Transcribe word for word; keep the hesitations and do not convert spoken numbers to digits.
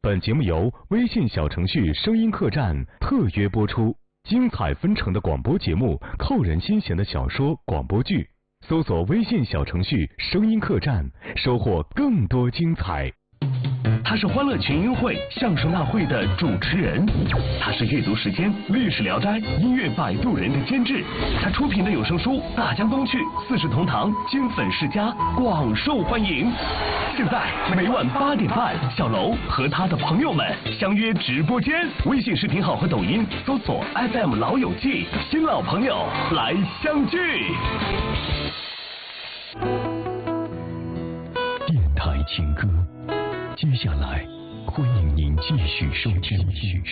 本节目由微信小程序声音客栈特约播出，精彩纷呈的广播节目，扣人心弦的小说广播剧，搜索微信小程序声音客栈，收获更多精彩。 他是欢乐群英会相声大会的主持人，他是阅读时间历史聊斋音乐摆渡人的监制，他出品的有声书《大江东去》《四世同堂》金粉世家广受欢迎。现在每晚八点半，小楼和他的朋友们相约直播间，微信视频号和抖音搜索 F M 老友记，新老朋友来相聚。 电台情歌，接下来欢迎您继续收听。